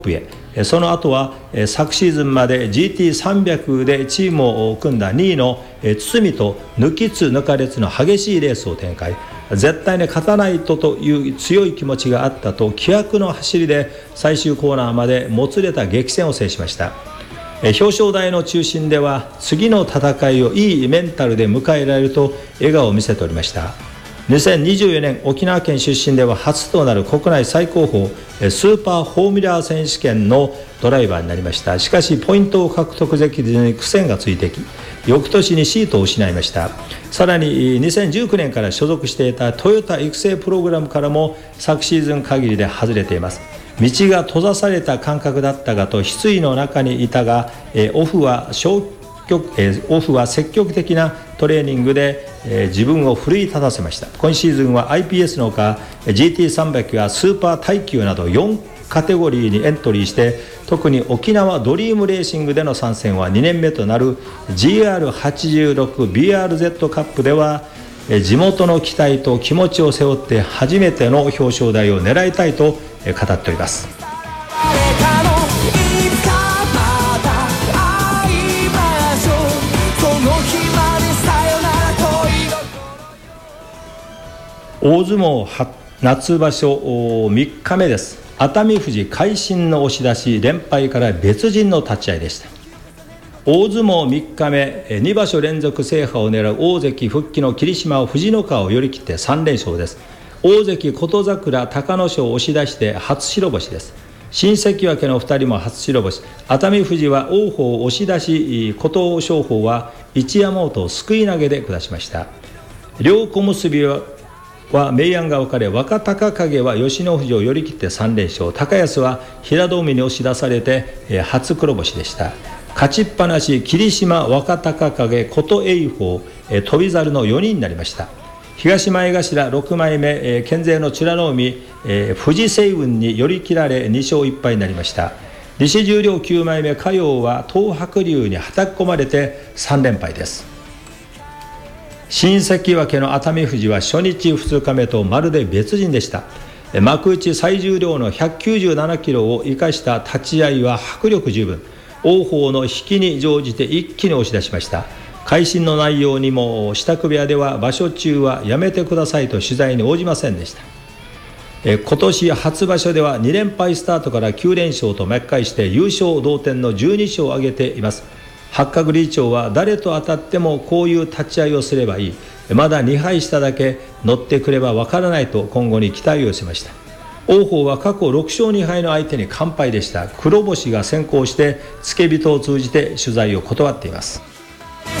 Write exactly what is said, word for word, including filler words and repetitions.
へ。その後は昨シーズンまで ジーティーさんびゃく でチームを組んだにいの堤と抜きつ抜かれつの激しいレースを展開。絶対に勝たないとという強い気持ちがあったと気迫の走りで最終コーナーまでもつれた激戦を制しました。表彰台の中心では次の戦いをいいメンタルで迎えられると笑顔を見せておりました。にせんにじゅうよねん沖縄県出身では初となる国内最高峰スーパーフォーミュラー選手権のドライバーになりました。しかしポイントを獲得できずに苦戦がついてき、翌年にシートを失いました。さらににせんじゅうきゅうねんから所属していたトヨタ育成プログラムからも昨シーズン限りで外れています。道が閉ざされた感覚だったがと失意の中にいたが、オフは消オフは積極的なトレーニングで自分を奮い立たせました。今シーズンは アイピーエス のほか ジーティーさんびゃく やスーパー耐久などよんカテゴリーにエントリーして、特に沖縄ドリームレーシングでの参戦はにねんめとなる ジーアールはちじゅうろくビーアールゼット カップでは地元の期待と気持ちを背負って初めての表彰台を狙いたいと語っております。大相撲夏場所みっかめです。熱海富士会心の押し出し、連敗から別人の立ち合いでした。大相撲みっかめに場所連続制覇を狙う大関復帰の霧島を藤の川を寄り切ってさん連勝です。大関琴櫻隆の勝を押し出して初白星です。新関脇のふたりも初白星。熱海富士は王鵬を押し出し、琴勝峰は一山本をすくい投げで下しました。両小結はは明暗が分かれ、若隆景は吉野富士を寄り切ってさん連勝、高安は平戸海に押し出されて、えー、初黒星でした。勝ちっぱなし霧島、若隆景、琴栄鵬、えー、翔猿のよにんになりました。東前頭ろく枚目、えー、県勢の美ノ海、えー、富士星雲に寄り切られに勝いっ敗になりました。西十両きゅう枚目嘉陽は東白龍にはたき込まれてさん連敗です。新関脇の熱海富士は初日ふつかめとまるで別人でした。幕内最重量のひゃくきゅうじゅうななキロを生かした立ち合いは迫力十分。王鵬の引きに乗じて一気に押し出しました。会心の内容にも支度部屋では場所中はやめてくださいと取材に応じませんでした。え今年初場所ではに連敗スタートからきゅう連勝と巻き返して優勝同点のじゅうに勝を挙げています。八角理事長は誰と当たってもこういう立ち合いをすればいい、まだに敗しただけ、乗ってくればわからないと今後に期待を寄せました。王鵬は過去ろく勝に敗の相手に完敗でした。黒星が先行して付け人を通じて取材を断っています。